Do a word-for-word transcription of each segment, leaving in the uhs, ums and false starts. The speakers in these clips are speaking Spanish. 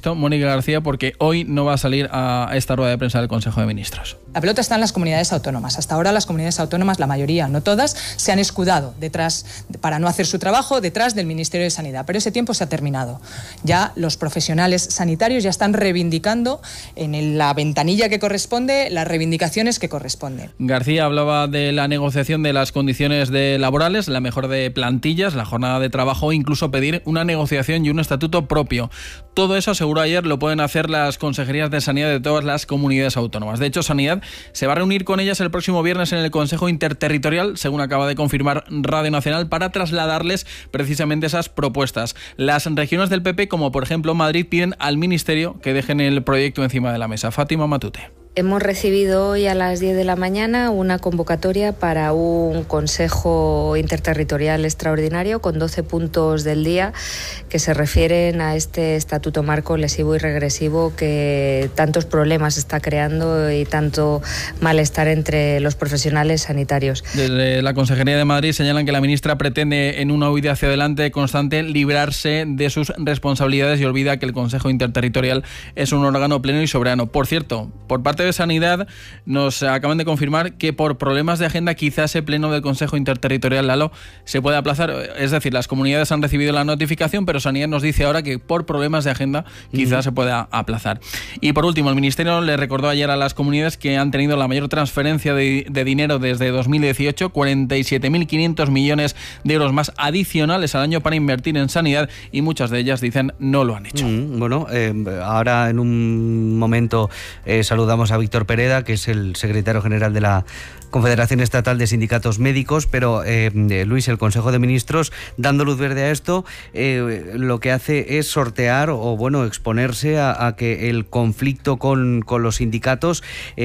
esto, Mónica García, porque hoy no va a salir a esta rueda de prensa del Consejo de Ministros. La pelota está en las comunidades autónomas. Hasta ahora las comunidades autónomas, la mayoría, no todas, se han escudado detrás, para no hacer su trabajo, detrás del Ministerio de Sanidad. Pero ese tiempo se ha terminado. Ya los profesionales sanitarios ya están reivindicando en la ventanilla que corresponde las reivindicaciones que corresponden. García hablaba de la negociación de las condiciones de laborales, la mejora de plantillas, la jornada de trabajo, incluso pedir una negociación y un estatuto propio. Todo eso, aseguró ayer, lo pueden hacer las consejerías de Sanidad de todas las comunidades autónomas. De hecho, Sanidad se va a reunir con ellas el próximo viernes en el Consejo Interterritorial, según acaba de confirmar Radio Nacional, para trasladarles precisamente esas propuestas. Las regiones del P P, como por ejemplo Madrid, piden al Ministerio que dejen el proyecto encima de la mesa. Fátima Matute. Hemos recibido hoy a las diez de la mañana una convocatoria para un Consejo Interterritorial extraordinario con doce puntos del día que se refieren a este estatuto marco lesivo y regresivo que tantos problemas está creando y tanto malestar entre los profesionales sanitarios. Desde la Consejería de Madrid señalan que la ministra pretende, en una huida hacia adelante constante, librarse de sus responsabilidades y olvida que el Consejo Interterritorial es un órgano pleno y soberano. Por cierto, por parte de Sanidad nos acaban de confirmar que por problemas de agenda quizás ese pleno del Consejo Interterritorial, Lalo, se puede aplazar. Es decir, las comunidades han recibido la notificación, pero Sanidad nos dice ahora que por problemas de agenda quizás mm. se pueda aplazar. Y por último, el Ministerio le recordó ayer a las comunidades que han tenido la mayor transferencia de, de dinero desde dos mil dieciocho, cuarenta y siete mil quinientos millones de euros más adicionales al año para invertir en sanidad, y muchas de ellas dicen no lo han hecho. Mm, bueno, eh, ahora en un momento eh, saludamos a Víctor Pereda, que es el secretario general de la Confederación Estatal de Sindicatos Médicos, pero eh, Luis, el Consejo de Ministros, dando luz verde a esto, eh, lo que hace es sortear o bueno exponerse a, a que el conflicto con, con los sindicatos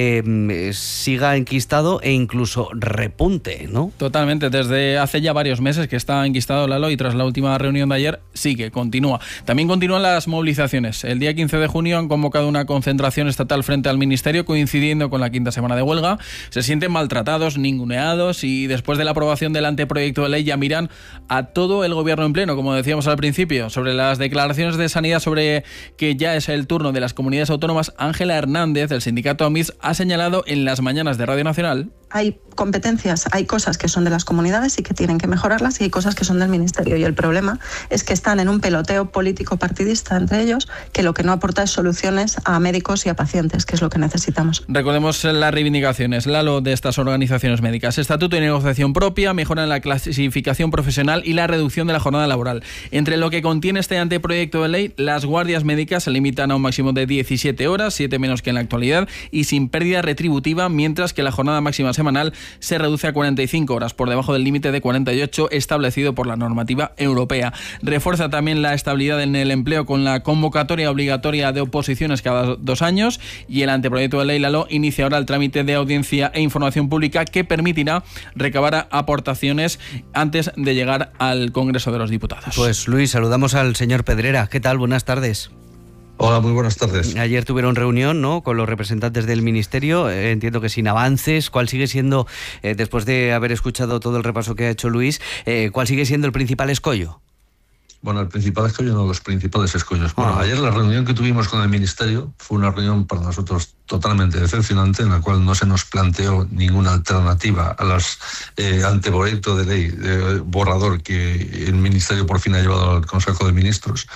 eh, siga enquistado e incluso repunte, ¿no? Totalmente, desde hace ya varios meses que está enquistado, Lalo, y tras la última reunión de ayer sigue, continúa. También continúan las movilizaciones. El día quince de junio han convocado una concentración estatal frente al Ministerio, coincidiendo con la quinta semana de huelga. Se sienten maltratados, ninguneados, y después de la aprobación del anteproyecto de ley ya miran a todo el gobierno en pleno, como decíamos al principio. Sobre las declaraciones de Sanidad sobre que ya es el turno de las comunidades autónomas, Ángela Hernández, del sindicato A M I S, ha señalado en las mañanas de Radio Nacional: hay competencias, hay cosas que son de las comunidades y que tienen que mejorarlas, y hay cosas que son del Ministerio. Y el problema es que están en un peloteo político partidista entre ellos, que lo que no aporta es soluciones a médicos y a pacientes, que es lo que necesitamos. Recordemos las reivindicaciones, Lalo, de estas organizaciones médicas: estatuto y negociación propia, mejora en la clasificación profesional y la reducción de la jornada laboral. Entre lo que contiene este anteproyecto de ley, las guardias médicas se limitan a un máximo de diecisiete horas, siete menos que en la actualidad, y sin pérdida retributiva, mientras que la jornada máxima semanal se reduce a cuarenta y cinco horas, por debajo del límite de cuarenta y ocho establecido por la normativa europea. Refuerza también la estabilidad en el empleo con la convocatoria obligatoria de oposiciones cada dos años, y el anteproyecto de ley, Lalo, inicia ahora el trámite de audiencia e información pública que permitirá recabar aportaciones antes de llegar al Congreso de los Diputados. Pues Luis, saludamos al señor Pedrera. ¿Qué tal? Buenas tardes. Hola, muy buenas tardes. Ayer tuvieron reunión, ¿no?, con los representantes del Ministerio, eh, entiendo que sin avances. ¿Cuál sigue siendo, eh, después de haber escuchado todo el repaso que ha hecho Luis, eh, cuál sigue siendo el principal escollo? Bueno, el principal escollo, no, los principales escollos. Bueno, ah. ayer la reunión que tuvimos con el Ministerio fue una reunión para nosotros totalmente decepcionante, en la cual no se nos planteó ninguna alternativa a los eh, anteproyectos de ley de borrador que el Ministerio por fin ha llevado al Consejo de Ministros,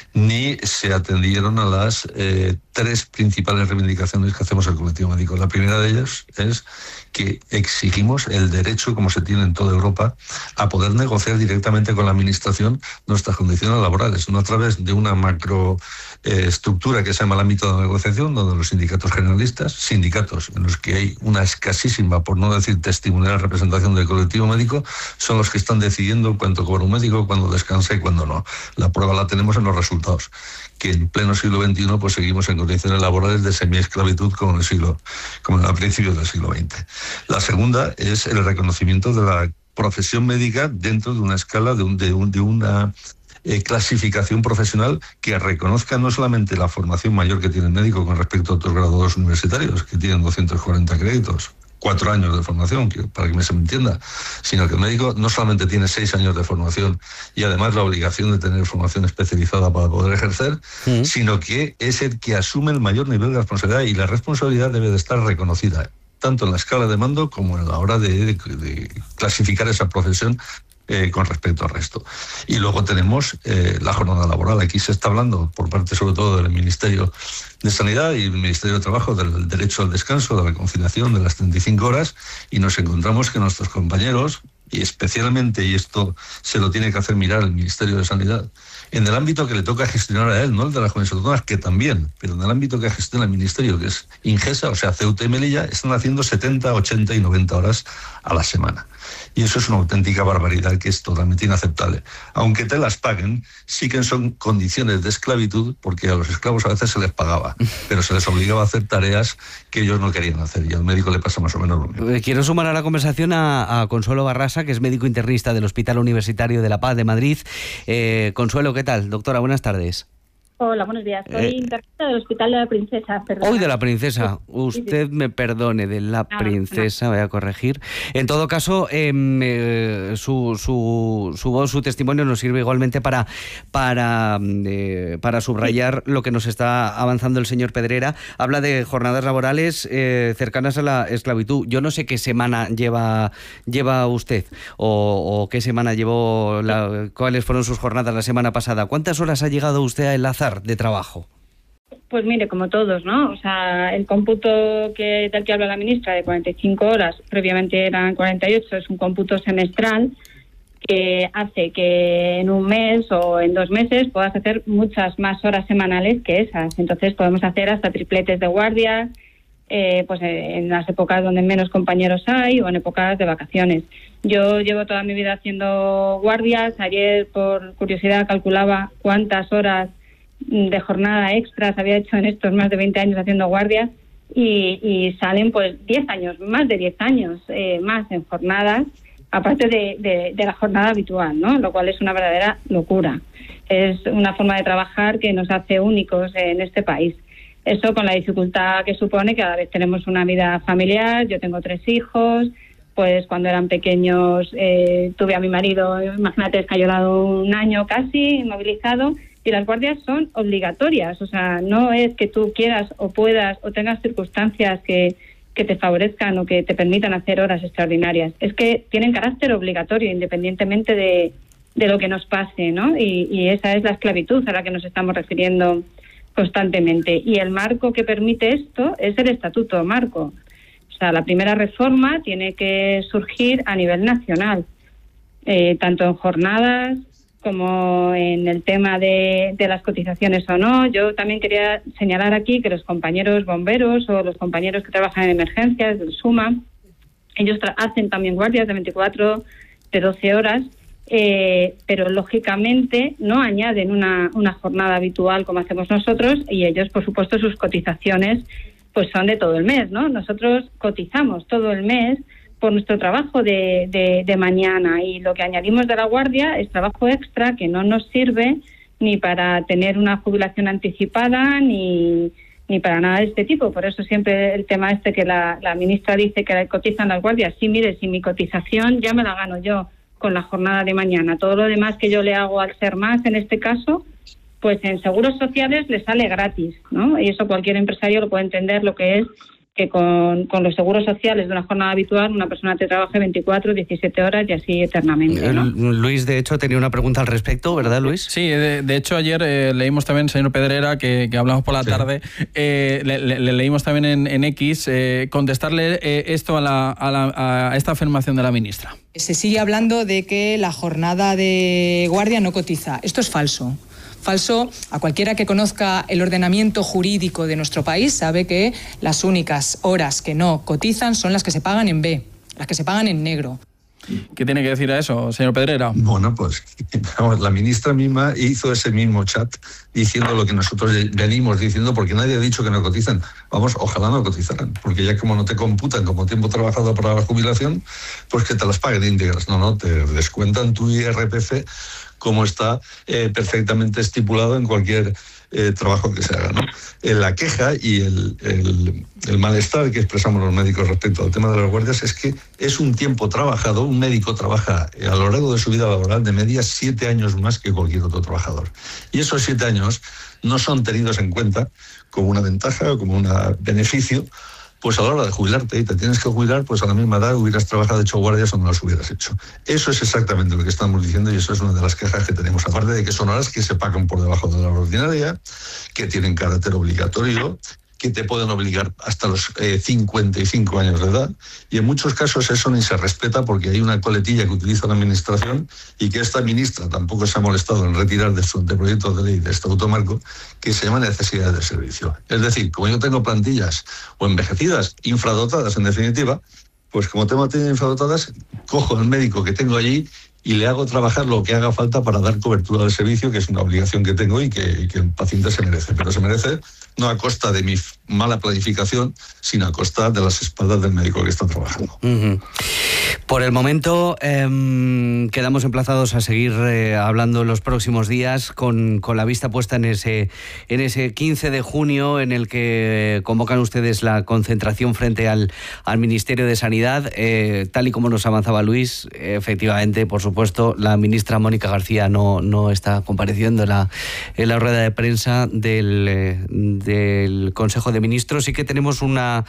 ni se atendieron a las eh, tres principales reivindicaciones que hacemos el colectivo médico. La primera de ellas es que exigimos el derecho, como se tiene en toda Europa, a poder negociar directamente con la Administración nuestras condiciones laborales, no a través de una macro eh, estructura que se llama el ámbito de negociación, donde los sindicatos generalistas, sindicatos en los que hay una escasísima, por no decir testimonial, representación del colectivo médico, son los que están decidiendo cuánto cobra un médico, cuándo descansa y cuándo no. La prueba la tenemos en los resultados, que en pleno siglo veintiuno pues seguimos en condiciones laborales de semiesclavitud como en el siglo, como a principios del siglo veinte. La segunda es el reconocimiento de la profesión médica dentro de una escala de, un, de, un, de una eh, clasificación profesional que reconozca no solamente la formación mayor que tiene el médico con respecto a otros graduados universitarios, que tienen doscientos cuarenta créditos, cuatro años de formación, que, para que me se me entienda, sino que el médico no solamente tiene seis años de formación y además la obligación de tener formación especializada para poder ejercer, sí. sino que es el que asume el mayor nivel de responsabilidad, y la responsabilidad debe de estar reconocida, tanto en la escala de mando como en la hora de, de, de clasificar esa profesión Eh, con respecto al resto. Y luego tenemos eh, la jornada laboral. Aquí se está hablando, por parte sobre todo del Ministerio de Sanidad y el Ministerio de Trabajo, del derecho al descanso, de la conciliación de las treinta y cinco horas, y nos encontramos que nuestros compañeros, y especialmente, y esto se lo tiene que hacer mirar el Ministerio de Sanidad, en el ámbito que le toca gestionar a él, no el de las comunidades autónomas, que también, pero en el ámbito que gestiona el Ministerio, que es Ingesa, o sea, Ceuta y Melilla, están haciendo setenta, ochenta y noventa horas a la semana. Y eso es una auténtica barbaridad que es totalmente inaceptable. Aunque te las paguen, sí que son condiciones de esclavitud, porque a los esclavos a veces se les pagaba, pero se les obligaba a hacer tareas que ellos no querían hacer, y al médico le pasa más o menos lo mismo. Quiero sumar a la conversación a, a Consuelo Barrasa, que es médico internista del Hospital Universitario de La Paz de Madrid. Eh, Consuelo, ¿qué tal? Doctora, buenas tardes. Hola, buenos días. Soy eh, internista del Hospital de la Princesa. Perdona. Hoy de la Princesa. Usted sí, sí. me perdone, de la no, Princesa, no. voy a corregir. En todo caso, eh, eh, su, su, su voz, su testimonio nos sirve igualmente para, para, eh, para subrayar sí. lo que nos está avanzando el señor Pedrera. Habla de jornadas laborales eh, cercanas a la esclavitud. Yo no sé qué semana lleva, lleva usted o, o qué semana llevó, la, cuáles fueron sus jornadas la semana pasada. ¿Cuántas horas ha llegado usted a enlazar de trabajo? Pues mire, como todos, ¿no? O sea, el cómputo que, del que habla la ministra de cuarenta y cinco horas, previamente eran cuarenta y ocho, es un cómputo semestral que hace que en un mes o en dos meses puedas hacer muchas más horas semanales que esas. Entonces podemos hacer hasta tripletes de guardia, eh, pues en las épocas donde menos compañeros hay o en épocas de vacaciones. Yo llevo toda mi vida haciendo guardias. Ayer, por curiosidad, calculaba cuántas horas de jornada extras había hecho en estos más de veinte años haciendo guardias, y, y salen pues diez años, más de diez años eh, más en jornadas, aparte de, de, de la jornada habitual, ¿no? Lo cual es una verdadera locura. Es una forma de trabajar que nos hace únicos en este país. Eso con la dificultad que supone que cada vez tenemos una vida familiar. Yo tengo tres hijos, pues cuando eran pequeños eh, tuve a mi marido, imagínate, escayolado un año casi, inmovilizado. Y las guardias son obligatorias, o sea, no es que tú quieras o puedas o tengas circunstancias que, que te favorezcan o que te permitan hacer horas extraordinarias. Es que tienen carácter obligatorio, independientemente de, de lo que nos pase, ¿no? Y, y esa es la esclavitud a la que nos estamos refiriendo constantemente. Y el marco que permite esto es el Estatuto Marco. O sea, la primera reforma tiene que surgir a nivel nacional, eh, tanto en jornadas como en el tema de, de las cotizaciones o no. Yo también quería señalar aquí que los compañeros bomberos o los compañeros que trabajan en emergencias del SUMA, ellos hacen también guardias de veinticuatro, de doce horas, eh, pero lógicamente no añaden una, una jornada habitual como hacemos nosotros, y ellos, por supuesto, sus cotizaciones pues son de todo el mes, ¿no? Nosotros cotizamos todo el mes por nuestro trabajo de, de, de mañana, y lo que añadimos de la guardia es trabajo extra que no nos sirve ni para tener una jubilación anticipada ni, ni para nada de este tipo. Por eso siempre el tema este que la, la ministra dice que cotizan las guardias. Sí, mire, si mi cotización ya me la gano yo con la jornada de mañana, todo lo demás que yo le hago al ser más, en este caso, pues en seguros sociales le sale gratis, ¿no? Y eso cualquier empresario lo puede entender, lo que es que con, con los seguros sociales de una jornada habitual una persona te trabaje veinticuatro, diecisiete horas y así eternamente, ¿no? Luis, de hecho, tenía una pregunta al respecto, ¿verdad, Luis? Sí, de, de hecho ayer eh, leímos también, señor Pedrera, que, que hablamos por la sí. tarde, eh, le, le, le leímos también en, en X, eh, contestarle eh, esto a, la, a, la, a esta afirmación de la ministra. Se sigue hablando de que la jornada de guardia no cotiza. Esto es falso. Falso. A cualquiera que conozca el ordenamiento jurídico de nuestro país sabe que las únicas horas que no cotizan son las que se pagan en B, las que se pagan en negro. ¿Qué tiene que decir a eso, señor Pedrera? Bueno, pues vamos, la ministra misma hizo ese mismo chat diciendo lo que nosotros venimos diciendo, porque nadie ha dicho que no cotizan. Vamos, ojalá no cotizaran, porque ya como no te computan como tiempo trabajado para la jubilación, pues que te las paguen íntegras. No, no, te descuentan tu I R P F como está eh, perfectamente estipulado en cualquier eh, trabajo que se haga, ¿no? Eh, la queja y el, el, el malestar que expresamos los médicos respecto al tema de las guardias es que es un tiempo trabajado. Un médico trabaja a lo largo de su vida laboral de media siete años más que cualquier otro trabajador. Y esos siete años no son tenidos en cuenta como una ventaja o como un beneficio, pues a la hora de jubilarte y te tienes que jubilar, pues a la misma edad hubieras trabajado, hecho guardias o no las hubieras hecho. Eso es exactamente lo que estamos diciendo y eso es una de las quejas que tenemos, aparte de que son horas que se pagan por debajo de la hora ordinaria, que tienen carácter obligatorio, que te pueden obligar hasta los eh, cincuenta y cinco años de edad, y en muchos casos eso ni se respeta porque hay una coletilla que utiliza la administración y que esta ministra tampoco se ha molestado en retirar de su anteproyecto de ley de estatuto marco, que se llama necesidades de servicio. Es decir, como yo tengo plantillas o envejecidas, infradotadas en definitiva, pues como tengo plantillas infradotadas, cojo al médico que tengo allí y le hago trabajar lo que haga falta para dar cobertura del servicio, que es una obligación que tengo y que, y que el paciente se merece. Pero se merece no a costa de mi mala planificación, sino a costa de las espaldas del médico que está trabajando. Uh-huh. Por el momento, eh, quedamos emplazados a seguir eh, hablando en los próximos días con, con la vista puesta en ese, en ese quince de junio en el que convocan ustedes la concentración frente al, al Ministerio de Sanidad. Eh, tal y como nos avanzaba Luis, efectivamente, por supuesto, la ministra Mónica García no, no está compareciendo en la, en la rueda de prensa del, eh, del Consejo de Ministros. Sí que tenemos una...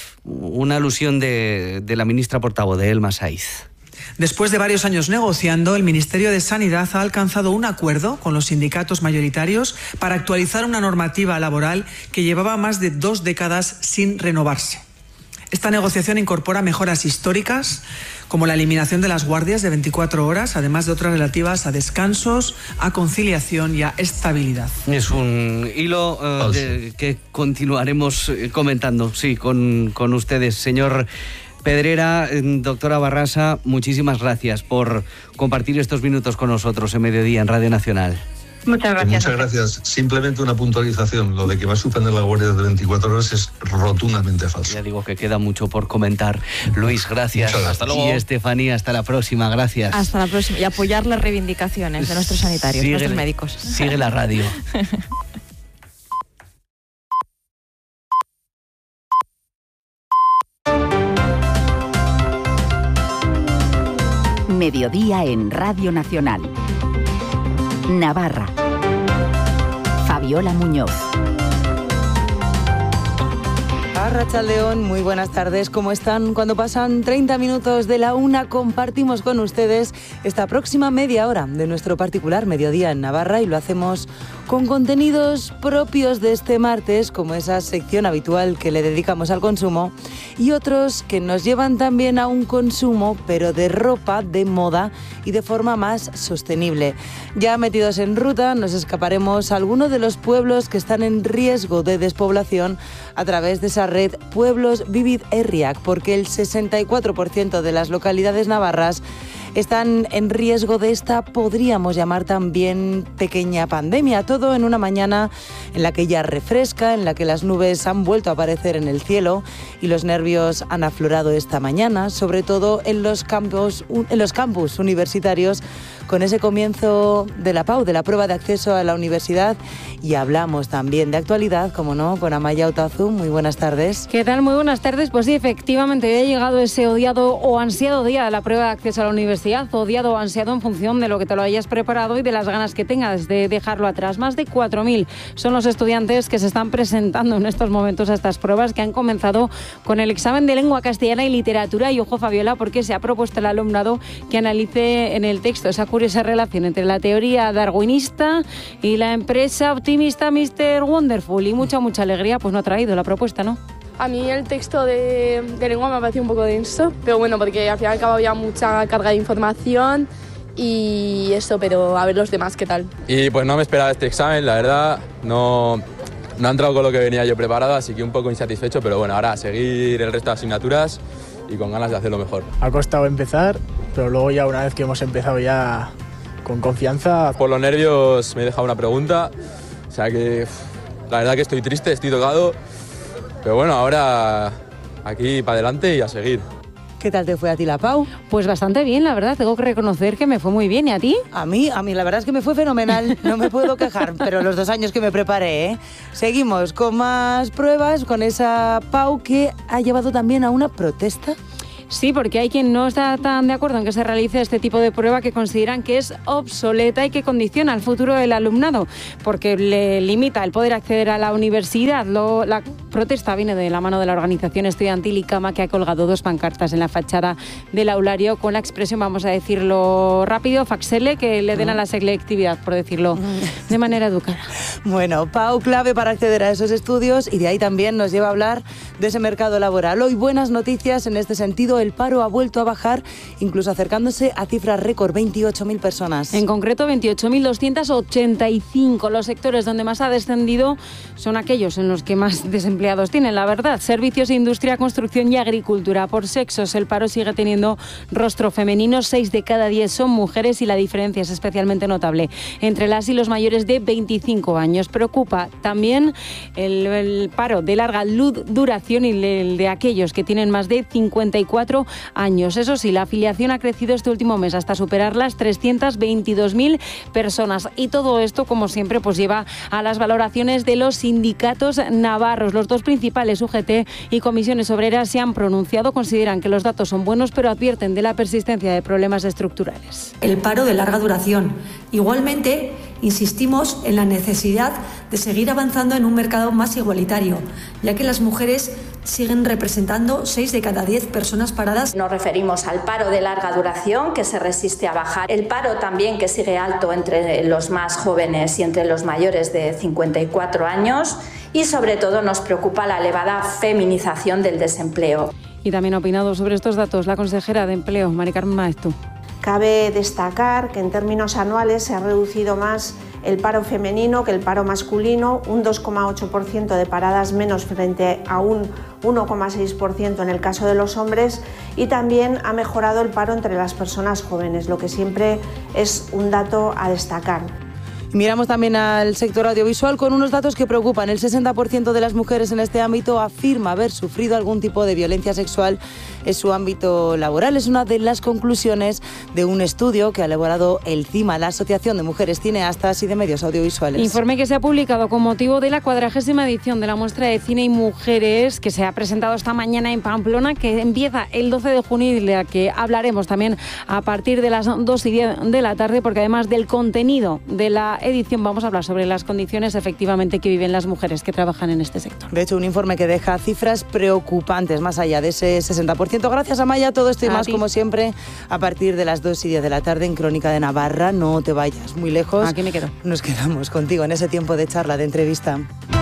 una alusión de, de la ministra portavoz, de Elma Saiz. Después de varios años negociando, el Ministerio de Sanidad ha alcanzado un acuerdo con los sindicatos mayoritarios para actualizar una normativa laboral que llevaba más de dos décadas sin renovarse. Esta negociación incorpora mejoras históricas, como la eliminación de las guardias de veinticuatro horas, además de otras relativas a descansos, a conciliación y a estabilidad. Es un hilo uh, de, que continuaremos comentando, sí, con, con ustedes. Señor Pedrera, doctora Barrasa, muchísimas gracias por compartir estos minutos con nosotros en Mediodía en Radio Nacional. Muchas gracias. Muchas gracias. Simplemente una puntualización. Lo de que va a suspender la guardia de veinticuatro horas es rotundamente falso. Ya digo que queda mucho por comentar. Luis, gracias. gracias. Hasta luego. Y Estefanía, hasta la próxima. Gracias. Hasta la próxima. Y apoyar las reivindicaciones de nuestros sanitarios, sigue, nuestros médicos. Sigue la radio. Mediodía en Radio Nacional. Navarra. Fabiola Muñoz. Arratsaldeon, muy buenas tardes. ¿Cómo están? Cuando pasan treinta minutos de la una, compartimos con ustedes esta próxima media hora de nuestro particular Mediodía en Navarra y lo hacemos con contenidos propios de este martes, como esa sección habitual que le dedicamos al consumo, y otros que nos llevan también a un consumo, pero de ropa, de moda y de forma más sostenible. Ya metidos en ruta, nos escaparemos a alguno de los pueblos que están en riesgo de despoblación a través de esa red Pueblos Vivid Herriak, porque el sesenta y cuatro por ciento de las localidades navarras están en riesgo de esta, podríamos llamar también, pequeña pandemia. Todo en una mañana en la que ya refresca, en la que las nubes han vuelto a aparecer en el cielo y los nervios han aflorado esta mañana, sobre todo en los campos, en los campus universitarios, con ese comienzo de la P A U, de la prueba de acceso a la universidad. Y hablamos también de actualidad, como no, con Amaya Otazu. Muy buenas tardes. ¿Qué tal? Muy buenas tardes. Pues sí, efectivamente, ha llegado ese odiado o ansiado día de la prueba de acceso a la universidad. Odiado o ansiado en función de lo que te lo hayas preparado y de las ganas que tengas de dejarlo atrás. Más de cuatro mil son los estudiantes que se están presentando en estos momentos a estas pruebas, que han comenzado con el examen de lengua castellana y literatura. Y ojo, Fabiola, porque se ha propuesto el alumnado que analice en el texto esa esa relación entre la teoría darwinista y la empresa optimista mister Wonderful. Y mucha, mucha alegría pues no ha traído la propuesta, ¿no? A mí el texto de, de lengua me ha parecido un poco denso, pero bueno, porque al fin y al cabo había mucha carga de información y eso, pero a ver los demás qué tal. Y pues no me esperaba este examen, la verdad, no, no ha entrado con lo que venía yo preparado, así que un poco insatisfecho, pero bueno, ahora a seguir el resto de asignaturas y con ganas de hacerlo mejor. Ha costado empezar, pero luego ya una vez que hemos empezado ya con confianza. Por los nervios me he dejado una pregunta, o sea que la verdad que estoy triste, estoy tocado, pero bueno, ahora aquí para adelante y a seguir. ¿Qué tal te fue a ti la Pau? Pues bastante bien, la verdad, tengo que reconocer que me fue muy bien. ¿Y a ti? A mí, a mí la verdad es que me fue fenomenal, no me puedo quejar, pero los dos años que me preparé, ¿eh? Seguimos con más pruebas, con esa Pau que ha llevado también a una protesta. Sí, porque hay quien no está tan de acuerdo en que se realice este tipo de prueba, que consideran que es obsoleta y que condiciona el futuro del alumnado, porque le limita el poder acceder a la universidad. Lo, la protesta viene de la mano de la organización estudiantil ICAMA, que ha colgado dos pancartas en la fachada del aulario con la expresión, vamos a decirlo rápido, facsele, que le den a la selectividad, por decirlo de manera educada. Bueno, Pau, clave para acceder a esos estudios, y de ahí también nos lleva a hablar de ese mercado laboral. Hoy buenas noticias en este sentido. El paro ha vuelto a bajar, incluso acercándose a cifras récord, veintiocho mil personas. En concreto, veintiocho mil doscientos ochenta y cinco. Los sectores donde más ha descendido son aquellos en los que más desempleados tienen, la verdad. Servicios, industria, construcción y agricultura. Por sexos, el paro sigue teniendo rostro femenino. Seis de cada diez son mujeres y la diferencia es especialmente notable entre las y los mayores de veinticinco años. Preocupa también el, el paro de larga duración y el de aquellos que tienen más de cincuenta y cuatro años. Eso sí, la afiliación ha crecido este último mes hasta superar las trescientas veintidós mil personas. Y todo esto, como siempre, pues lleva a las valoraciones de los sindicatos navarros. Los dos principales, U G T y Comisiones Obreras, se han pronunciado, consideran que los datos son buenos, pero advierten de la persistencia de problemas estructurales. El paro de larga duración. Igualmente, insistimos en la necesidad de seguir avanzando en un mercado más igualitario, ya que las mujeres siguen representando seis de cada diez personas paradas. Nos referimos al paro de larga duración, que se resiste a bajar, el paro también que sigue alto entre los más jóvenes y entre los mayores de cincuenta y cuatro años, y sobre todo nos preocupa la elevada feminización del desempleo. Y también ha opinado sobre estos datos la consejera de Empleo, Mari Carmen Maestu. Cabe destacar que en términos anuales se ha reducido más el paro femenino que el paro masculino, un dos coma ocho por ciento de paradas menos frente a un uno coma seis por ciento en el caso de los hombres, y también ha mejorado el paro entre las personas jóvenes, lo que siempre es un dato a destacar. Miramos también al sector audiovisual con unos datos que preocupan. El sesenta por ciento de las mujeres en este ámbito afirma haber sufrido algún tipo de violencia sexual en su ámbito laboral. Es una de las conclusiones de un estudio que ha elaborado el CIMA, la Asociación de Mujeres Cineastas y de Medios Audiovisuales. Informe que se ha publicado con motivo de la cuadragésima edición de la muestra de cine y mujeres, que se ha presentado esta mañana en Pamplona, que empieza el doce de junio y de la que hablaremos también a partir de las dos y diez de la tarde, porque además del contenido de la edición vamos a hablar sobre las condiciones efectivamente que viven las mujeres que trabajan en este sector. De hecho, un informe que deja cifras preocupantes más allá de ese sesenta por ciento. Gracias, Amaya. Todo esto y a más, ti. Como siempre, a partir de las dos y diez de la tarde en Crónica de Navarra. No te vayas muy lejos. Aquí me quedo. Nos quedamos contigo en ese tiempo de charla, de entrevista.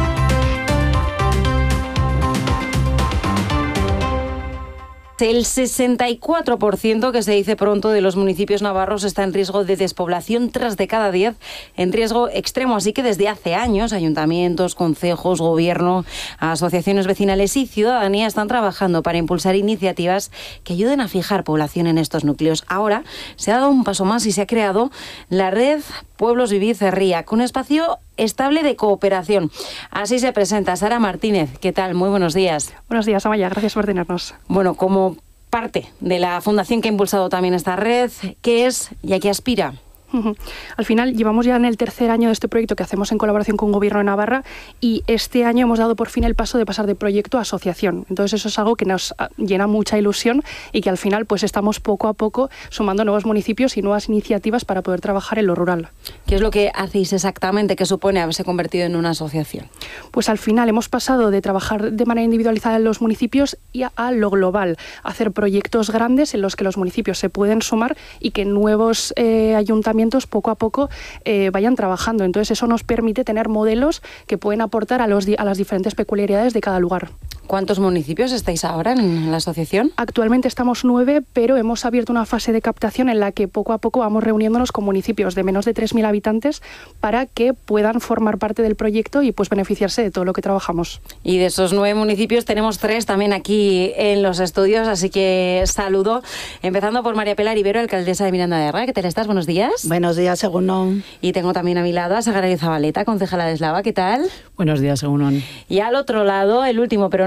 El sesenta y cuatro por ciento, que se dice pronto, de los municipios navarros está en riesgo de despoblación, tras de cada diez en riesgo extremo. Así que desde hace años ayuntamientos, concejos, gobierno, asociaciones vecinales y ciudadanía están trabajando para impulsar iniciativas que ayuden a fijar población en estos núcleos. Ahora se ha dado un paso más y se ha creado la red Pueblos Vivir Cerría, con un espacio estable de cooperación. Así se presenta Sara Martínez. ¿Qué tal? Muy buenos días. Buenos días, Amaya. Gracias por tenernos. Bueno, como parte de la fundación que ha impulsado también esta red, ¿qué es y a qué aspira? Al final llevamos ya en el tercer año de este proyecto que hacemos en colaboración con Gobierno de Navarra, y este año hemos dado por fin el paso de pasar de proyecto a asociación. Entonces eso es algo que nos llena mucha ilusión y que al final pues estamos poco a poco sumando nuevos municipios y nuevas iniciativas para poder trabajar en lo rural. ¿Qué es lo que hacéis exactamente? ¿Qué supone haberse convertido en una asociación? Pues al final hemos pasado de trabajar de manera individualizada en los municipios y a, a lo global, hacer proyectos grandes en los que los municipios se pueden sumar y que nuevos eh, ayuntamientos poco a poco eh, vayan trabajando. Entonces eso nos permite tener modelos que pueden aportar a, los, a las diferentes peculiaridades de cada lugar. ¿Cuántos municipios estáis ahora en la asociación? Actualmente estamos nueve, pero hemos abierto una fase de captación en la que poco a poco vamos reuniéndonos con municipios de menos de tres mil habitantes para que puedan formar parte del proyecto y pues beneficiarse de todo lo que trabajamos. Y de esos nueve municipios tenemos tres también aquí en los estudios, así que saludo, empezando por María Pilar Ibero, alcaldesa de Miranda de Ebro. ¿Qué tal estás? Buenos días. Buenos días, según. Y tengo también a mi lado a Sagrario Zabaleta, concejala de Eslava. ¿Qué tal? Buenos días, según. Y al otro lado, el último, pero no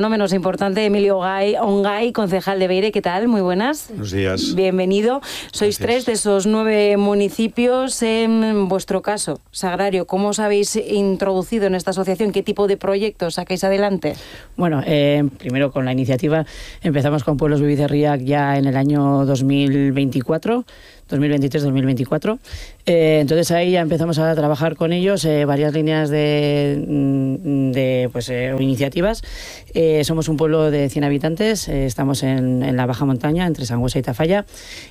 no menos importante, Emilio Ongay, Ongay, concejal de Beire. ¿Qué tal? Muy buenas. Buenos días. Bienvenido. Sois Gracias. tres de esos nueve municipios. En vuestro caso, Sagrario, ¿cómo os habéis introducido en esta asociación? ¿Qué tipo de proyectos sacáis adelante? Bueno, eh, primero con la iniciativa empezamos con Pueblos Bibicerriac ya en el año dos mil veinticuatro. dos mil veintitrés dos mil veinticuatro. Eh, entonces ahí ya empezamos a trabajar con ellos eh, varias líneas de, de pues, eh, iniciativas. Eh, somos un pueblo de cien habitantes, eh, estamos en, en la baja montaña, entre Sangüesa y Tafalla,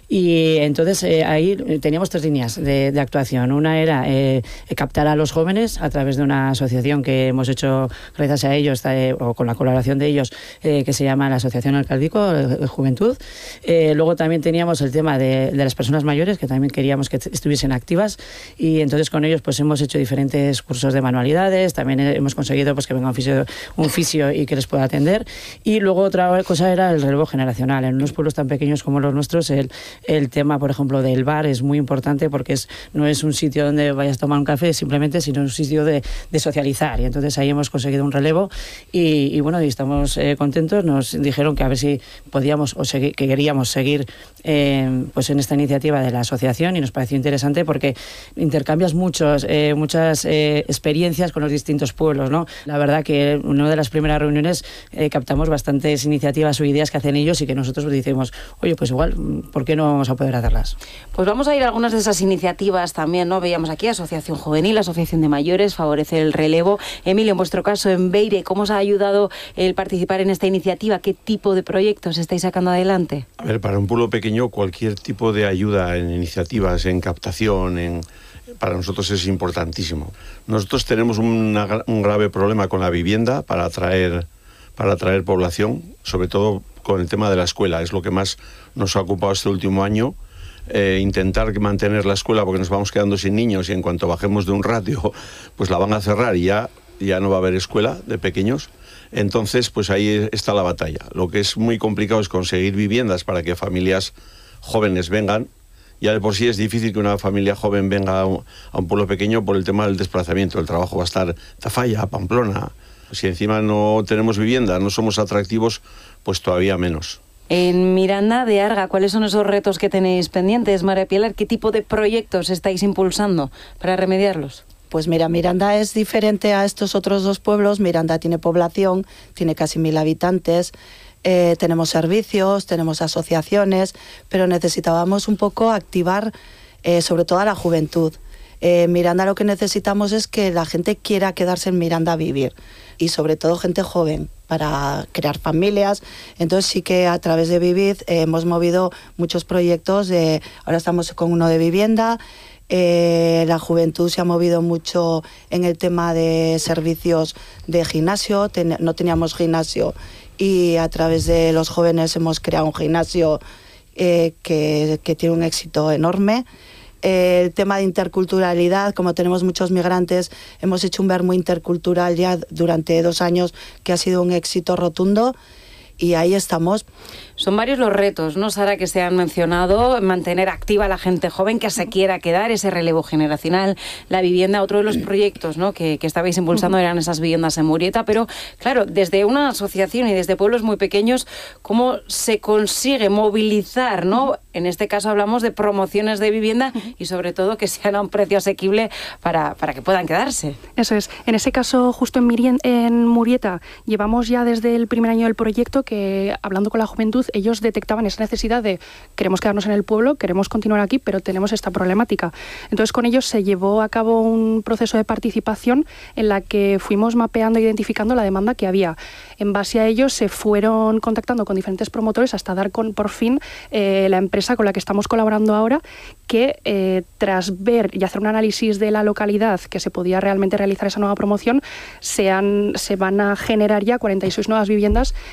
y entonces eh, ahí teníamos tres líneas de, de actuación. Una era eh, captar a los jóvenes a través de una asociación que hemos hecho gracias a ellos, eh, o con la colaboración de ellos, eh, que se llama la Asociación Alcaldico de Juventud. Eh, luego también teníamos el tema de, de las personas mayores, que también queríamos que estuviesen activas, y entonces con ellos pues hemos hecho diferentes cursos de manualidades, también hemos conseguido pues que venga un fisio, un fisio y que les pueda atender. Y luego otra cosa era el relevo generacional. En unos pueblos tan pequeños como los nuestros, el, el tema, por ejemplo, del bar es muy importante, porque es, no es un sitio donde vayas a tomar un café simplemente, sino un sitio de, de socializar, y entonces ahí hemos conseguido un relevo y, y bueno, y estamos eh, contentos. Nos dijeron que a ver si podíamos o segui- que queríamos seguir eh, pues en esta iniciativa de la asociación, y nos pareció interesante porque intercambias muchos, eh, muchas eh, experiencias con los distintos pueblos, ¿no? La verdad que en una de las primeras reuniones eh, captamos bastantes iniciativas o ideas que hacen ellos y que nosotros decimos, oye, pues igual, ¿por qué no vamos a poder hacerlas? Pues vamos a ir a algunas de esas iniciativas también, ¿no? Veíamos aquí Asociación Juvenil, Asociación de Mayores, favorece el relevo. Emilio, en vuestro caso, en Beire, ¿cómo os ha ayudado el participar en esta iniciativa? ¿Qué tipo de proyectos estáis sacando adelante? A ver, para un pueblo pequeño, cualquier tipo de ayuda en iniciativas, en captación, en, para nosotros es importantísimo. Nosotros tenemos una, un grave problema con la vivienda para atraer, para atraer población, sobre todo con el tema de la escuela. Es lo que más nos ha ocupado este último año. Eh, intentar mantener la escuela, porque nos vamos quedando sin niños, y en cuanto bajemos de un ratio, pues la van a cerrar y ya, ya no va a haber escuela de pequeños. Entonces, pues ahí está la batalla. Lo que es muy complicado es conseguir viviendas para que familias jóvenes vengan. Ya de por sí es difícil que una familia joven venga a un, a un pueblo pequeño por el tema del desplazamiento. El trabajo va a estar Tafalla, Pamplona. Si encima no tenemos vivienda, no somos atractivos, pues todavía menos. En Miranda de Arga, ¿cuáles son esos retos que tenéis pendientes, María Pilar? ¿Qué tipo de proyectos estáis impulsando para remediarlos? Pues mira, Miranda es diferente a estos otros dos pueblos. Miranda tiene población, tiene casi mil habitantes, eh, tenemos servicios, tenemos asociaciones, pero necesitábamos un poco activar eh, sobre todo a la juventud. En Miranda lo que necesitamos es que la gente quiera quedarse en Miranda a vivir, y sobre todo gente joven, para crear familias. Entonces sí que a través de Vivid eh, hemos movido muchos proyectos. De, ahora estamos con uno de vivienda. Eh, la juventud se ha movido mucho en el tema de servicios de gimnasio. Ten, no teníamos gimnasio, y a través de los jóvenes hemos creado un gimnasio eh, que, que tiene un éxito enorme. Eh, el tema de interculturalidad, como tenemos muchos migrantes, hemos hecho un Vermú intercultural ya durante dos años que ha sido un éxito rotundo, y ahí estamos. Son varios los retos, ¿no, Sara, que se han mencionado? Mantener activa a la gente joven que se quiera quedar, ese relevo generacional, la vivienda. Otro de los proyectos, ¿no?, que, que estabais impulsando eran esas viviendas en Murieta, pero claro, desde una asociación y desde pueblos muy pequeños, ¿cómo se consigue movilizar, ¿no? En este caso hablamos de promociones de vivienda y sobre todo que sean a un precio asequible para, para que puedan quedarse. Eso es. En ese caso, justo en, Mirien, en Murieta, llevamos ya desde el primer año del proyecto que, hablando con la juventud, ellos detectaban esa necesidad de queremos quedarnos en el pueblo, queremos continuar aquí, pero tenemos esta problemática. Entonces con ellos se llevó a cabo un proceso de participación en la que fuimos mapeando e identificando la demanda que había. En base a ello se fueron contactando con diferentes promotores hasta dar con, por fin, eh, la empresa con la que estamos colaborando ahora, que eh, tras ver y hacer un análisis de la localidad que se podía realmente realizar esa nueva promoción, se, han, se van a generar ya cuarenta y seis nuevas viviendas que primero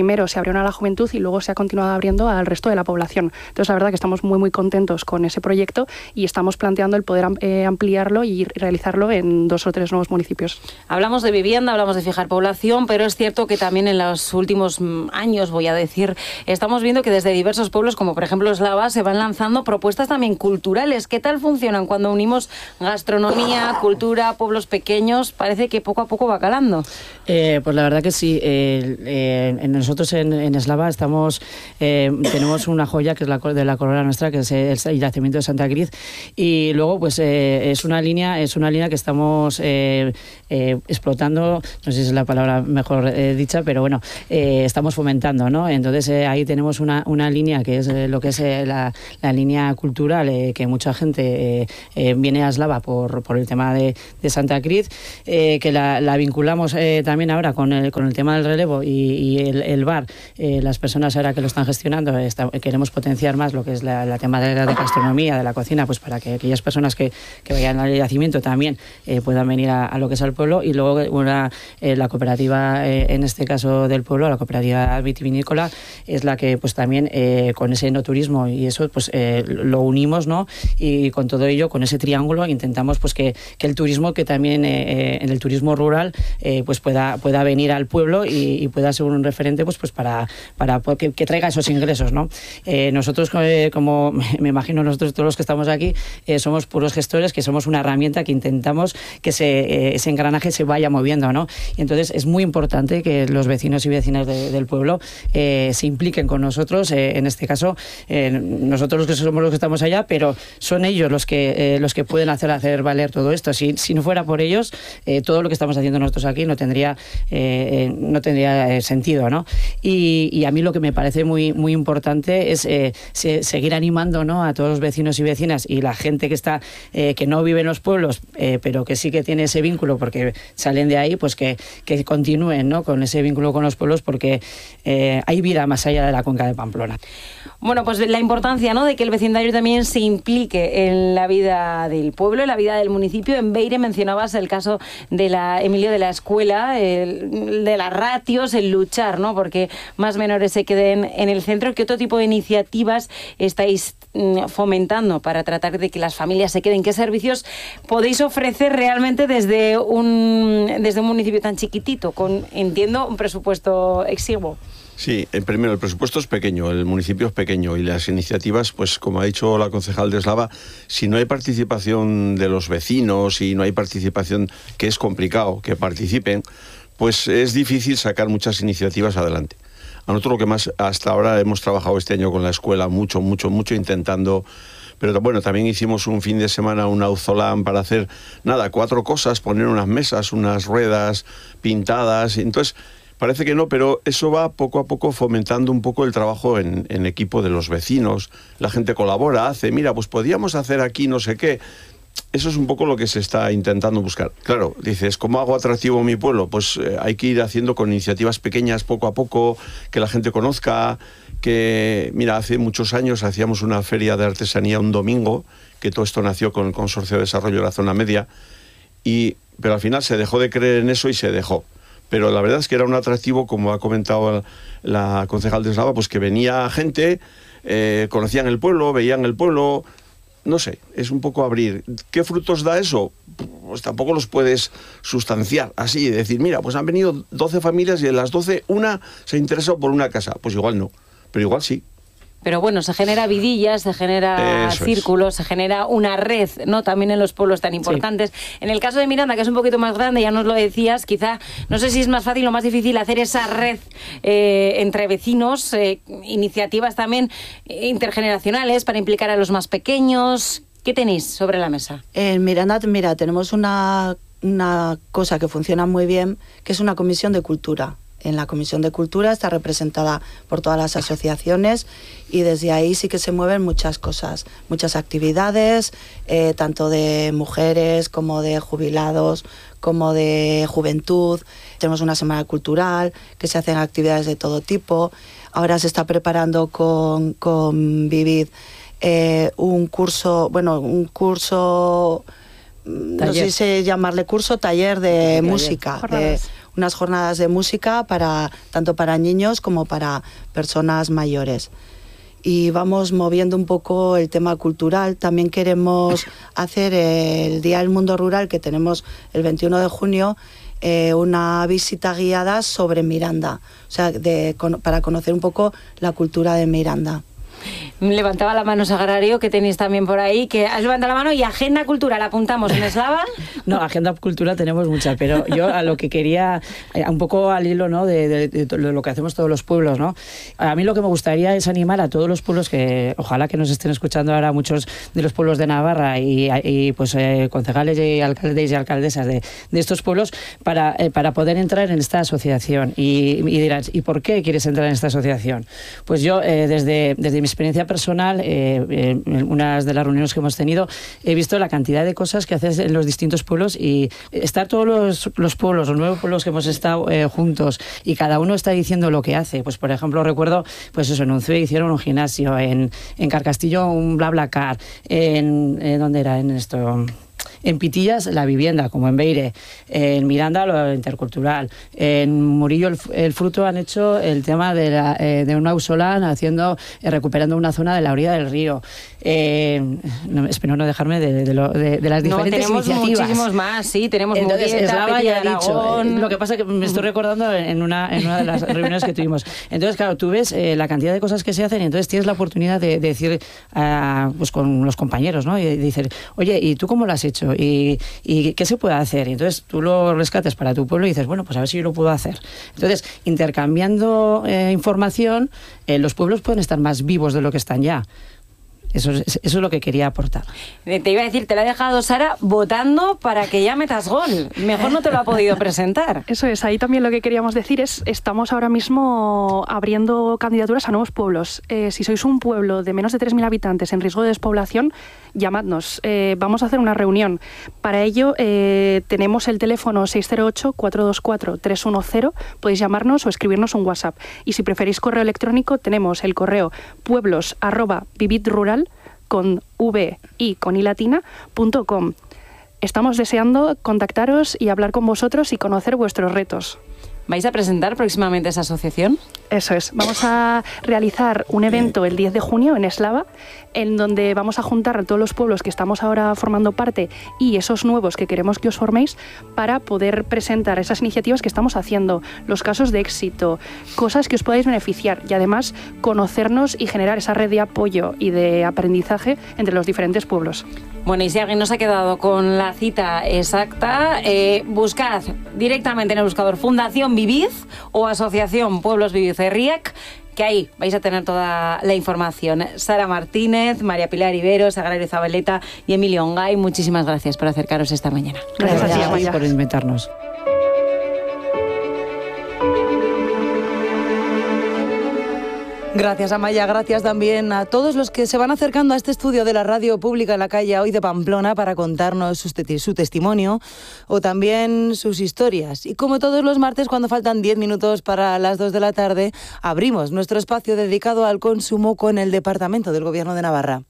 primero se abrieron a la juventud y luego se ha continuado abriendo al resto de la población. Entonces, la verdad que estamos muy, muy contentos con ese proyecto y estamos planteando el poder eh, ampliarlo y realizarlo en dos o tres nuevos municipios. Hablamos de vivienda, hablamos de fijar población, pero es cierto que también en los últimos años, voy a decir, estamos viendo que desde diversos pueblos, como por ejemplo Eslava, se van lanzando propuestas también culturales. ¿Qué tal funcionan cuando unimos gastronomía, cultura, pueblos pequeños? Parece que poco a poco va calando. Eh, pues la verdad que sí. Eh, eh, nosotros en, en Eslava estamos, eh, tenemos una joya que es la de la corona nuestra, que es el yacimiento de Santa Cruz, y luego pues eh, es una línea, es una línea que estamos eh, eh, explotando, no sé si es la palabra mejor eh, dicha, pero bueno, eh, estamos fomentando, ¿no? Entonces eh, ahí tenemos una, una línea que es eh, lo que es eh, la, la línea cultural, eh, que mucha gente eh, eh, viene a Eslava por, por el tema de, de Santa Cruz, eh, que la, la vinculamos eh, también ahora con el, con el tema del relevo y, y el, el bar. Eh, las personas ahora que lo están gestionando, está, queremos potenciar más lo que es la, la tema de la de gastronomía, de la cocina, pues para que aquellas personas que, que vayan al yacimiento también eh, puedan venir a, a lo que es el pueblo. Y luego una, eh, la cooperativa, eh, en este caso del pueblo, la cooperativa vitivinícola, es la que pues también eh, con ese enoturismo y eso pues eh, lo unimos, ¿no? Y con todo ello, con ese triángulo, intentamos pues que, que el turismo, que también eh, en el turismo rural eh, pues pueda, pueda venir al pueblo y, y pueda ser un referente pues, pues para, para que, que traiga esos ingresos, ¿no? Eh, nosotros, eh, como me imagino nosotros todos los que estamos aquí, eh, somos puros gestores, que somos una herramienta que intentamos que se, eh, ese engranaje se vaya moviendo, ¿no? Y entonces es muy importante que los vecinos y vecinas de, del pueblo eh, se impliquen con nosotros. Eh, en este caso, eh, nosotros los que somos los que estamos allá, pero son ellos los que, eh, los que pueden hacer, hacer valer todo esto. Si, si no fuera por ellos, eh, todo lo que estamos haciendo nosotros aquí no tendría, eh, no tendría eh, sentido, ¿no? Y, y a mí lo que me parece muy, muy importante es eh, se, seguir animando, ¿no?, a todos los vecinos y vecinas y la gente que está eh, que no vive en los pueblos, eh, pero que sí que tiene ese vínculo porque salen de ahí, pues que, que continúen, ¿no?, con ese vínculo con los pueblos, porque eh, hay vida más allá de la cuenca de Pamplona. Bueno, pues la importancia, ¿no?, de que el vecindario también se implique en la vida del pueblo, en la vida del municipio. En Beire mencionabas el caso de la Emilio de la escuela, el, de las ratios, el luchar, ¿no?, porque más menores se queden en el centro. ¿Qué otro tipo de iniciativas estáis fomentando para tratar de que las familias se queden? ¿Qué servicios podéis ofrecer realmente desde un, desde un municipio tan chiquitito, con, entiendo, un presupuesto exiguo? Sí, en primero, el presupuesto es pequeño, el municipio es pequeño y las iniciativas, pues como ha dicho la concejal de Eslava, si no hay participación de los vecinos y no hay participación, que es complicado que participen, pues es difícil sacar muchas iniciativas adelante. A nosotros lo que más hasta ahora hemos trabajado este año con la escuela, mucho, mucho, mucho intentando. Pero bueno, también hicimos un fin de semana un auzolán para hacer, nada, cuatro cosas, poner unas mesas, unas ruedas pintadas. Entonces, parece que no, pero eso va poco a poco fomentando un poco el trabajo en, en equipo de los vecinos. La gente colabora, hace, mira, pues podríamos hacer aquí no sé qué. Eso es un poco lo que se está intentando buscar. Claro, dices, ¿cómo hago atractivo mi pueblo? Pues eh, hay que ir haciendo con iniciativas pequeñas poco a poco, que la gente conozca, que, mira, hace muchos años hacíamos una feria de artesanía un domingo, que todo esto nació con el Consorcio de Desarrollo de la Zona Media, y, pero al final se dejó de creer en eso y se dejó. Pero la verdad es que era un atractivo, como ha comentado la concejal de Eslava, pues que venía gente, eh, conocían el pueblo, veían el pueblo. No sé, es un poco abrir. ¿Qué frutos da eso? Pues tampoco los puedes sustanciar así, decir, mira, pues han venido doce familias y de las doce una se ha interesado por una casa. Pues igual no, pero igual sí. Pero bueno, se genera vidillas, se genera Eso círculos, es. se genera una red, ¿no?, también en los pueblos tan importantes. Sí. En el caso de Miranda, que es un poquito más grande, ya nos lo decías, quizá, no sé si es más fácil o más difícil hacer esa red eh, entre vecinos, eh, iniciativas también intergeneracionales para implicar a los más pequeños. ¿Qué tenéis sobre la mesa? En Miranda, mira, tenemos una, una cosa que funciona muy bien, que es una comisión de cultura. En la Comisión de Cultura está representada por todas las asociaciones y desde ahí sí que se mueven muchas cosas, muchas actividades, eh, tanto de mujeres como de jubilados, como de juventud. Tenemos una semana cultural, que se hacen actividades de todo tipo. Ahora se está preparando con, con Vivid eh, un curso, bueno, un curso, taller. no sé si llamarle curso, taller de taller. música, de, unas jornadas de música para tanto para niños como para personas mayores. Y vamos moviendo un poco el tema cultural. También queremos hacer el Día del Mundo Rural, que tenemos el veintiuno de junio, eh, una visita guiada sobre Miranda, o sea, de, con, para conocer un poco la cultura de Miranda. Levantaba la mano Sagrario, que tenéis también por ahí, que has levantado la mano. Y agenda cultural, ¿apuntamos en eslava? No, agenda cultural tenemos mucha, pero yo a lo que quería, un poco al hilo, ¿no?, de, de, de, de lo que hacemos todos los pueblos, ¿no? A mí lo que me gustaría es animar a todos los pueblos, que ojalá que nos estén escuchando ahora muchos de los pueblos de Navarra y, y pues eh, concejales y alcaldes y alcaldesas de, de estos pueblos, para, eh, para poder entrar en esta asociación. Y, y dirás, ¿y por qué quieres entrar en esta asociación? Pues yo, eh, desde, desde mi experiencia personal, eh, eh, en unas de las reuniones que hemos tenido, he visto la cantidad de cosas que haces en los distintos pueblos, y estar todos los, los pueblos, los nueve pueblos que hemos estado eh, juntos, y cada uno está diciendo lo que hace. Pues por ejemplo, recuerdo, pues eso, en Unzué hicieron un gimnasio, en, en Carcastillo un BlaBlaCar, en, en ¿dónde era? En esto... En Pitillas, la vivienda, como en Beire. En Miranda, lo intercultural. En Murillo, el, el Fruto, han hecho el tema de, la, eh, de un ausolán, haciendo, eh, recuperando una zona de la orilla del río. Eh, no, espero no dejarme de, de, lo, de, de las diferentes no, tenemos iniciativas. Muchísimos más, sí, tenemos Entonces, Murieta, Eslava ya ha dicho. Eh, lo que pasa es que me estoy recordando en una, en una de las reuniones que tuvimos. Entonces, claro, tú ves eh, la cantidad de cosas que se hacen, y entonces tienes la oportunidad de, de decir, uh, pues con los compañeros, ¿no? Y de decir, oye, ¿y tú cómo lo has hecho? Y ¿Y qué se puede hacer? Y entonces tú lo rescates para tu pueblo y dices, bueno, pues a ver si yo lo puedo hacer. Entonces, intercambiando eh, información, eh, los pueblos pueden estar más vivos de lo que están ya. Eso es, eso es lo que quería aportar. Te iba a decir, te la ha dejado Sara votando para que ya metas gol. Mejor no te lo ha podido presentar. Eso es, ahí también lo que queríamos decir es, estamos ahora mismo abriendo candidaturas a nuevos pueblos. Eh, si sois un pueblo de menos de tres mil habitantes en riesgo de despoblación, llamadnos. Eh, vamos a hacer una reunión. Para ello eh, tenemos el teléfono seis cero ocho, cuatro dos cuatro, tres uno cero. Podéis llamarnos o escribirnos un WhatsApp. Y si preferís correo electrónico, tenemos el correo pueblos arroba vividrural con v y con i latina punto com. Estamos deseando contactaros y hablar con vosotros y conocer vuestros retos. ¿Vais a presentar próximamente esa asociación? Eso es. Vamos a realizar un evento el diez de junio en Eslava, en donde vamos a juntar a todos los pueblos que estamos ahora formando parte y esos nuevos que queremos que os forméis, para poder presentar esas iniciativas que estamos haciendo, los casos de éxito, cosas que os podáis beneficiar, y además conocernos y generar esa red de apoyo y de aprendizaje entre los diferentes pueblos. Bueno, y si alguien no se ha quedado con la cita exacta, eh, buscad directamente en el buscador Fundación Viviz o Asociación Pueblos Viviz Herriak, que ahí vais a tener toda la información. Sara Martínez, María Pilar Ibero, Sagrario Zabaleta y Emilio Ongay, muchísimas gracias por acercaros esta mañana. Gracias, gracias a ti por invitarnos. Gracias, Amaya. Gracias también a todos los que se van acercando a este estudio de la radio pública en la calle Hoy de Pamplona para contarnos su, te- su testimonio o también sus historias. Y como todos los martes, cuando faltan diez minutos para las dos de la tarde, abrimos nuestro espacio dedicado al consumo con el Departamento del Gobierno de Navarra.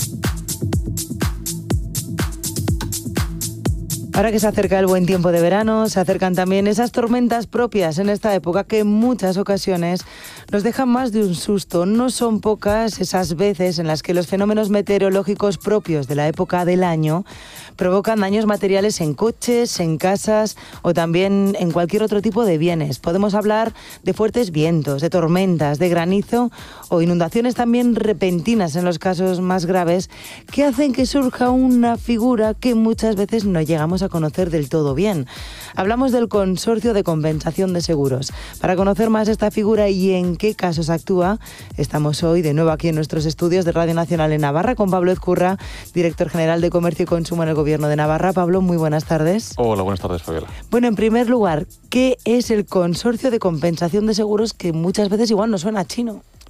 Ahora que se acerca el buen tiempo de verano, se acercan también esas tormentas propias en esta época que en muchas ocasiones nos dejan más de un susto. No son pocas esas veces en las que los fenómenos meteorológicos propios de la época del año provocan daños materiales en coches, en casas o también en cualquier otro tipo de bienes. Podemos hablar de fuertes vientos, de tormentas, de granizo o inundaciones también repentinas en los casos más graves, que hacen que surja una figura que muchas veces no llegamos a conocer del todo bien. Hablamos del Consorcio de Compensación de Seguros. Para conocer más esta figura y en qué casos actúa, estamos hoy de nuevo aquí en nuestros estudios de Radio Nacional en Navarra con Pablo Ezcurra, director general de Comercio y Consumo en el Gobierno de Navarra. Pablo, muy buenas tardes. Hola, buenas tardes, Fabiola. Bueno, en primer lugar, ¿qué es el Consorcio de Compensación de Seguros, que muchas veces igual no suena chino?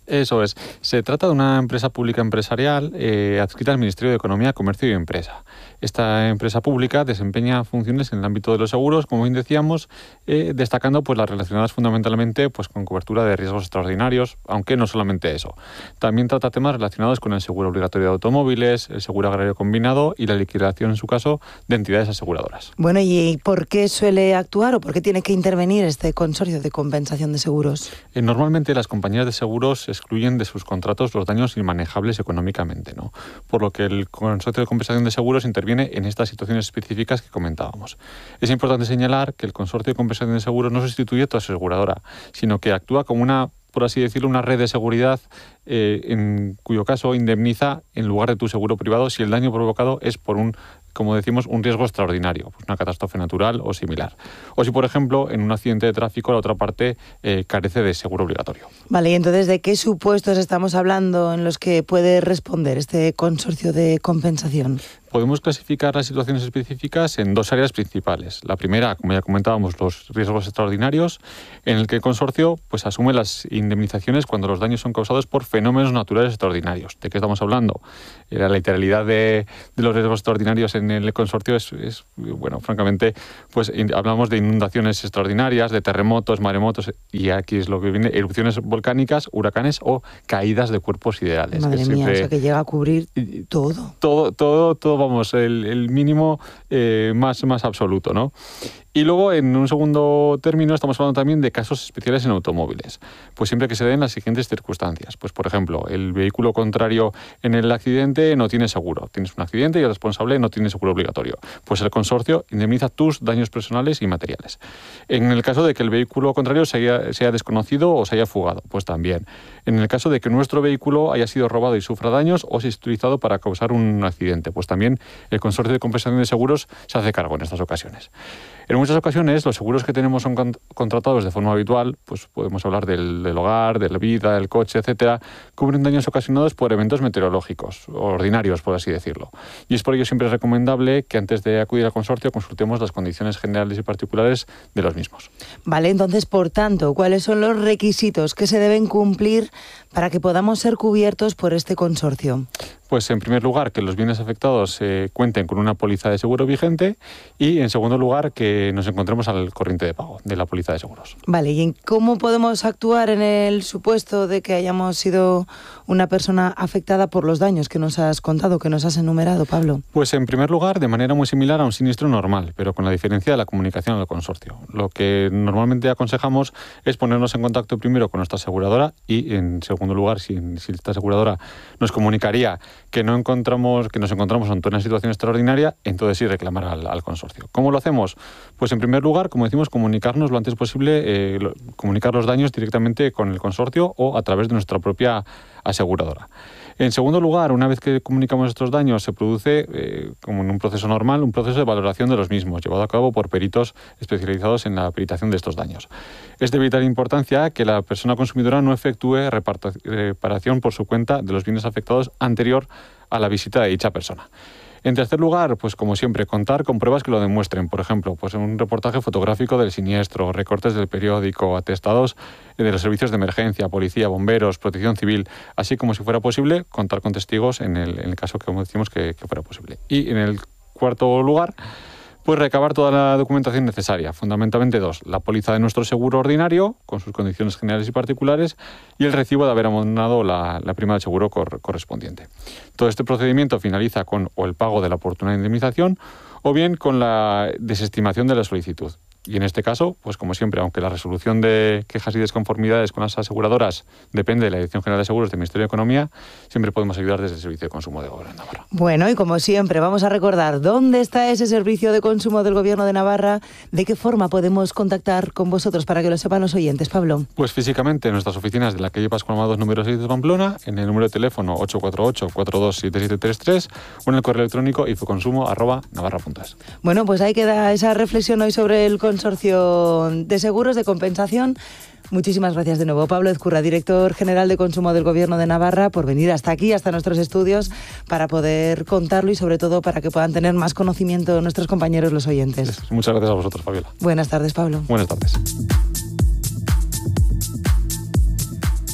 Eso es. Se trata de una empresa pública empresarial eh, adscrita al Ministerio de Economía, Comercio y Empresa. Esta empresa pública desempeña funciones en el ámbito de los seguros, como bien decíamos, eh, destacando pues, las relacionadas fundamentalmente pues, con cobertura de riesgos extraordinarios, aunque no solamente eso. También trata temas relacionados con el seguro obligatorio de automóviles, el seguro agrario combinado y la liquidación, en su caso, de entidades aseguradoras. Bueno, ¿y por qué suele actuar o por qué tiene que intervenir este consorcio de compensación de seguros? Eh, normalmente las compañías de seguros excluyen de sus contratos los daños inmanejables económicamente, ¿no? Por lo que el consorcio de compensación de seguros interviene en estas situaciones específicas que comentábamos. Es importante señalar que el consorcio de compensación de seguros no sustituye a tu aseguradora, sino que actúa como una, por así decirlo, una red de seguridad eh, en cuyo caso indemniza en lugar de tu seguro privado si el daño provocado es por un, como decimos, un riesgo extraordinario, pues una catástrofe natural o similar. O si, por ejemplo, en un accidente de tráfico la otra parte eh, carece de seguro obligatorio. Vale, y entonces, ¿de qué supuestos estamos hablando en los que puede responder este consorcio de compensación? Podemos clasificar las situaciones específicas en dos áreas principales. La primera, como ya comentábamos, los riesgos extraordinarios, en el que el consorcio pues, asume las indemnizaciones cuando los daños son causados por fenómenos naturales extraordinarios. ¿De qué estamos hablando? La literalidad de, de los riesgos extraordinarios en el consorcio es, es bueno, francamente, pues in, hablamos de inundaciones extraordinarias, de terremotos, maremotos, y aquí es lo que viene, erupciones volcánicas, huracanes o caídas de cuerpos siderales. Madre mía, siempre, o sea que llega a cubrir todo. Todo, todo, todo. Vamos, el, el mínimo eh, más, más absoluto, ¿no? Y luego, en un segundo término, estamos hablando también de casos especiales en automóviles. Pues siempre que se den las siguientes circunstancias. Pues, por ejemplo, el vehículo contrario en el accidente no tiene seguro. Tienes un accidente y el responsable no tiene seguro obligatorio. Pues el consorcio indemniza tus daños personales y materiales. En el caso de que el vehículo contrario sea, sea desconocido o se haya fugado, pues también. En el caso de que nuestro vehículo haya sido robado y sufra daños o se haya utilizado para causar un accidente, pues también el consorcio de compensación de seguros se hace cargo en estas ocasiones. En muchas ocasiones, los seguros que tenemos son con, contratados de forma habitual, pues podemos hablar del, del hogar, de la vida, del coche, etcétera, cubren daños ocasionados por eventos meteorológicos, ordinarios, por así decirlo. Y es por ello siempre recomendable que antes de acudir al consorcio consultemos las condiciones generales y particulares de los mismos. Vale, entonces, por tanto, ¿cuáles son los requisitos que se deben cumplir para que podamos ser cubiertos por este consorcio? Pues en primer lugar, que los bienes afectados eh, cuenten con una póliza de seguro vigente y en segundo lugar, que nos encontremos al corriente de pago de la póliza de seguros. Vale, ¿y cómo podemos actuar en el supuesto de que hayamos sido una persona afectada por los daños que nos has contado, que nos has enumerado, Pablo? Pues en primer lugar, de manera muy similar a un siniestro normal, pero con la diferencia de la comunicación al consorcio. Lo que normalmente aconsejamos es ponernos en contacto primero con nuestra aseguradora y en segundo lugar, si, si esta aseguradora nos comunicaría que no encontramos, que nos encontramos ante una situación extraordinaria, entonces sí reclamar al, al consorcio. ¿Cómo lo hacemos? Pues en primer lugar, como decimos, comunicarnos lo antes posible, eh, lo, comunicar los daños directamente con el consorcio o a través de nuestra propia aseguradora. En segundo lugar, una vez que comunicamos estos daños, se produce, eh, como en un proceso normal, un proceso de valoración de los mismos, llevado a cabo por peritos especializados en la peritación de estos daños. Es de vital importancia que la persona consumidora no efectúe reparación por su cuenta de los bienes afectados anterior a la visita de dicha persona. En tercer lugar, pues como siempre, contar con pruebas que lo demuestren. Por ejemplo, pues un reportaje fotográfico del siniestro, recortes del periódico, atestados de los servicios de emergencia, policía, bomberos, protección civil, así como, si fuera posible, contar con testigos en el, en el caso que, como decimos, que, que fuera posible. Y en el cuarto lugar, pues recabar toda la documentación necesaria, fundamentalmente dos: la póliza de nuestro seguro ordinario, con sus condiciones generales y particulares, y el recibo de haber abonado la, la prima del seguro cor, correspondiente. Todo este procedimiento finaliza con o el pago de la oportuna indemnización o bien con la desestimación de la solicitud. Y en este caso, pues como siempre, aunque la resolución de quejas y desconformidades con las aseguradoras depende de la Dirección General de Seguros del Ministerio de Economía, siempre podemos ayudar desde el Servicio de Consumo de Gobierno de Navarra. Bueno, y como siempre, vamos a recordar dónde está ese Servicio de Consumo del Gobierno de Navarra, de qué forma podemos contactar con vosotros para que lo sepan los oyentes, Pablo. Pues físicamente en nuestras oficinas de la calle Pascual Amados número seis de Pamplona, en el número de teléfono ocho cuatro ocho, cuatro dos siete siete tres tres o en el correo electrónico infoconsumo arroba navarra punto es. Bueno, pues ahí queda esa reflexión hoy sobre el consorcio de seguros de compensación. Muchísimas gracias de nuevo, Pablo Ezcurra, director general de Consumo del Gobierno de Navarra, por venir hasta aquí, hasta nuestros estudios, para poder contarlo y sobre todo para que puedan tener más conocimiento nuestros compañeros, los oyentes. Muchas gracias a vosotros, Fabiola. Buenas tardes, Pablo. Buenas tardes.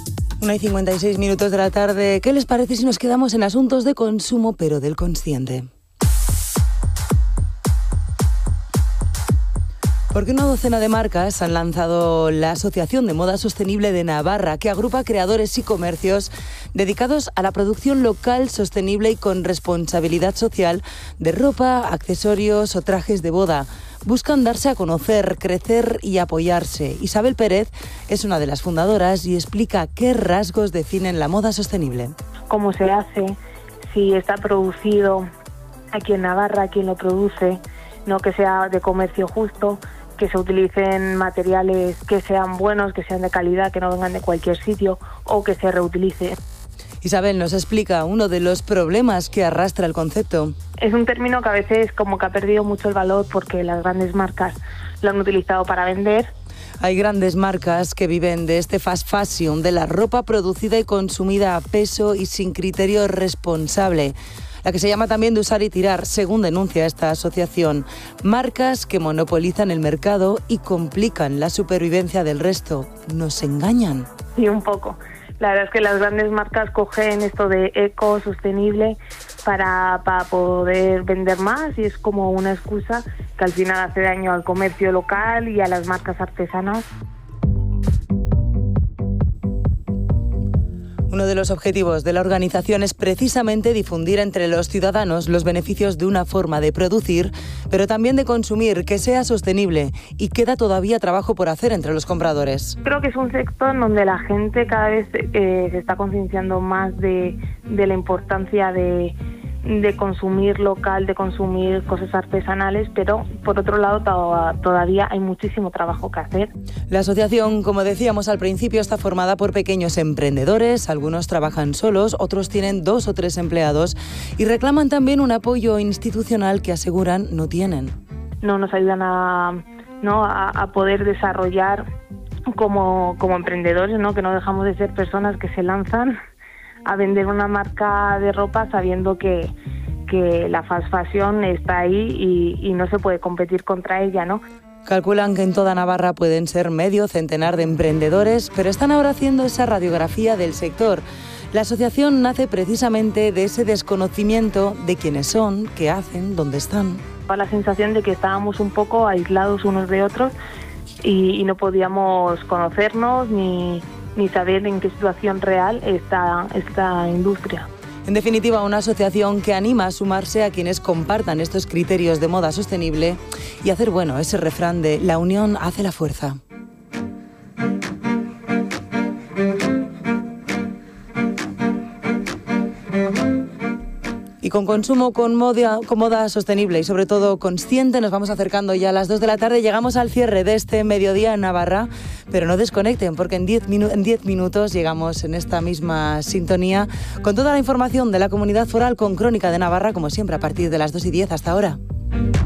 una y cincuenta y seis minutos de la tarde. ¿Qué les parece si nos quedamos en asuntos de consumo, pero del consciente? Porque una docena de marcas han lanzado la Asociación de Moda Sostenible de Navarra, que agrupa creadores y comercios dedicados a la producción local, sostenible y con responsabilidad social de ropa, accesorios o trajes de boda. Buscan darse a conocer, crecer y apoyarse. Isabel Pérez es una de las fundadoras y explica qué rasgos definen la moda sostenible. Cómo se hace, si está producido aquí en Navarra, quién lo produce, no que sea de comercio justo, que se utilicen materiales que sean buenos, que sean de calidad, que no vengan de cualquier sitio o que se reutilice. Isabel nos explica uno de los problemas que arrastra el concepto. Es un término que a veces como que ha perdido mucho el valor porque las grandes marcas lo han utilizado para vender. Hay grandes marcas que viven de este fast fashion, de la ropa producida y consumida a peso y sin criterio responsable. La que se llama también de usar y tirar, según denuncia esta asociación. Marcas que monopolizan el mercado y complican la supervivencia del resto. ¿Nos engañan? Sí, un poco. La verdad es que las grandes marcas cogen esto de eco, sostenible, para, para poder vender más y es como una excusa que al final hace daño al comercio local y a las marcas artesanas. Uno de los objetivos de la organización es precisamente difundir entre los ciudadanos los beneficios de una forma de producir, pero también de consumir que sea sostenible, y queda todavía trabajo por hacer entre los compradores. Creo que es un sector en donde la gente cada vez eh, se está concienciando más de, de la importancia de, de consumir local, de consumir cosas artesanales, pero por otro lado to- todavía hay muchísimo trabajo que hacer. La asociación, como decíamos al principio, está formada por pequeños emprendedores. Algunos trabajan solos, otros tienen dos o tres empleados y reclaman también un apoyo institucional que aseguran no tienen. No nos ayudan a, ¿no? a, a poder desarrollar como, como emprendedores, ¿no? Que no dejamos de ser personas que se lanzan a vender una marca de ropa sabiendo que, que la fast fashion está ahí y, y no se puede competir contra ella, ¿no? Calculan que en toda Navarra pueden ser medio centenar de emprendedores, pero están ahora haciendo esa radiografía del sector. La asociación nace precisamente de ese desconocimiento de quiénes son, qué hacen, dónde están. La sensación de que estábamos un poco aislados unos de otros y, y no podíamos conocernos ni, ni saber en qué situación real está esta industria. En definitiva, una asociación que anima a sumarse a quienes compartan estos criterios de moda sostenible y hacer bueno ese refrán de la unión hace la fuerza. Y con consumo, con moda, con moda sostenible y sobre todo consciente, nos vamos acercando ya a las dos de la tarde. Llegamos al cierre de este mediodía en Navarra, pero no desconecten porque en diez minu- en diez minutos llegamos en esta misma sintonía con toda la información de la Comunidad Foral, con Crónica de Navarra, como siempre a partir de las dos y diez. Hasta ahora.